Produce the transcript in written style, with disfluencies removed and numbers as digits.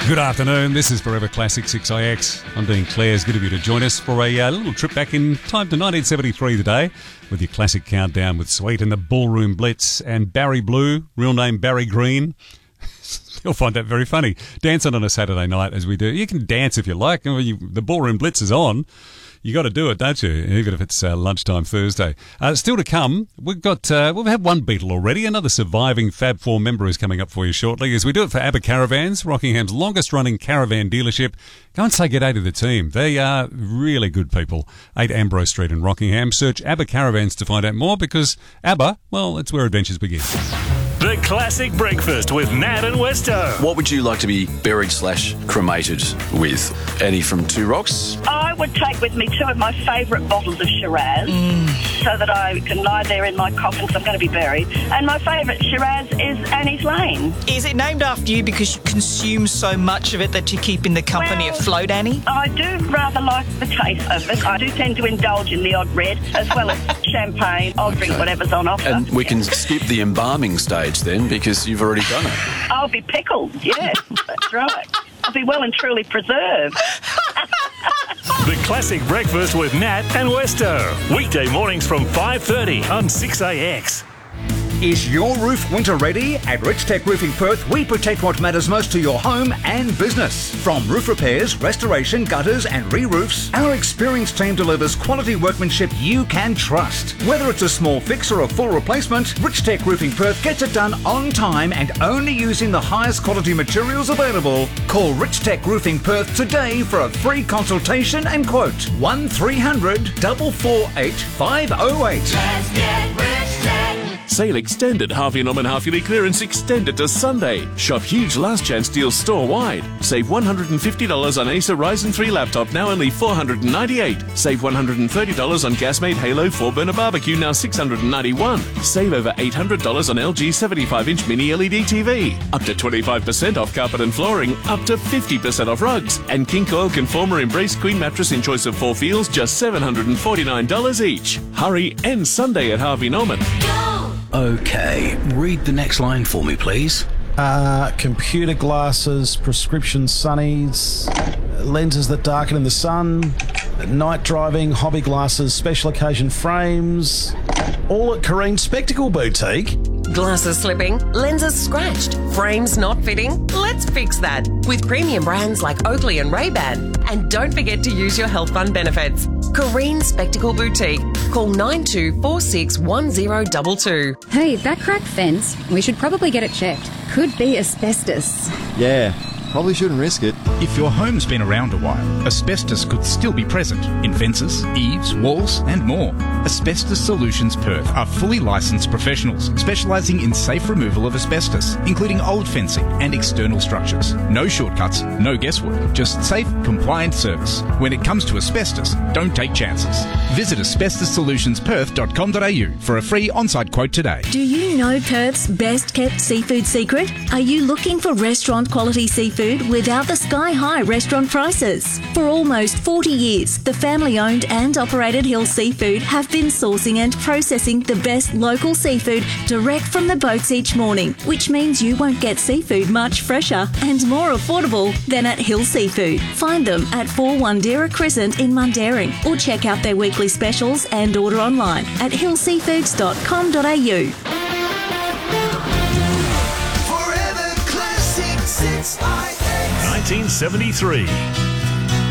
Good afternoon, this is Forever Classic 6IX. I'm Dean Clare. Good of you to join us for a little trip back in time to 1973 today with your classic countdown with Sweet and the Ballroom Blitz and Barry Blue, real name Barry Green. You'll find that very funny. Dancing on a Saturday night as we do. You can dance if you like. The Ballroom Blitz is on. You got to do it, don't you? Even if it's lunchtime Thursday. Still to come, we've had one Beatle already. Another surviving Fab Four member is coming up for you shortly as we do it for ABBA Caravans, Rockingham's longest running caravan dealership. Go and say g'day to the team. They are really good people. 8 Ambrose Street in Rockingham. Search ABBA Caravans to find out more because ABBA, well, it's where adventures begin. The Classic Breakfast with Nat and Westo. What would you like to be buried / cremated with? Annie from Two Rocks? I would take with me 2 of my favourite bottles of Shiraz so that I can lie there in my coffin because I'm going to be buried. And my favourite Shiraz is Annie's Lane. Is it named after you because you consume so much of it that you keep in the company afloat, Annie? I do rather like the taste of it. I do tend to indulge in the odd red as well as champagne. I'll drink whatever's on offer. And we can skip the embalming stage then because you've already done it. I'll be pickled, yes, that's right. I'll be well and truly preserved. The Classic Breakfast with Nat and Westo. Weekday mornings from 5:30 on 6AX. Is your roof winter ready? At Rich Tech Roofing Perth, we protect what matters most to your home and business. From roof repairs, restoration, gutters and re-roofs, our experienced team delivers quality workmanship you can trust. Whether it's a small fix or a full replacement, Rich Tech Roofing Perth gets it done on time and only using the highest quality materials available. Call Rich Tech Roofing Perth today for a free consultation and quote. 1300 448 508. Let's get Rich Tech. Sale extended. Harvey Norman half-yearly clearance extended to Sunday. Shop huge last chance deals store-wide. Save $150 on Acer Ryzen 3 laptop, now only $498. Save $130 on Gasmate Halo 4-burner barbecue, now $691. Save over $800 on LG 75-inch mini LED TV. Up to 25% off carpet and flooring. Up to 50% off rugs. And King Coil Conformer Embrace Queen mattress in choice of 4 feels, just $749 each. Hurry, end Sunday at Harvey Norman. Okay, read the next line for me, please. Computer glasses, prescription sunnies, lenses that darken in the sun, night driving, hobby glasses, special occasion frames, all at Careen Spectacle Boutique. Glasses slipping, lenses scratched, frames not fitting? Let's fix that with premium brands like Oakley and Ray-Ban. And don't forget to use your health fund benefits. Careen Spectacle Boutique. Call 92461022. Hey, that cracked fence, we should probably get it checked. Could be asbestos. Yeah, probably shouldn't risk it. If your home's been around a while, asbestos could still be present in fences, eaves, walls and more. Asbestos Solutions Perth are fully licensed professionals specialising in safe removal of asbestos, including old fencing and external structures. No shortcuts, no guesswork, just safe, compliant service. When it comes to asbestos, don't take chances. Visit asbestossolutionsperth.com.au for a free on-site quote today. Do you know Perth's best kept seafood secret? Are you looking for restaurant quality seafood without the sky-high restaurant prices? For almost 40 years, the family-owned and operated Hill Seafood have been sourcing and processing the best local seafood direct from the boats each morning, which means you won't get seafood much fresher and more affordable than at Hill Seafood. Find them at 4 Wandera Crescent in Mundaring or check out their weekly specials and order online at hillseafoods.com.au. Forever Classic 6IX. 1973.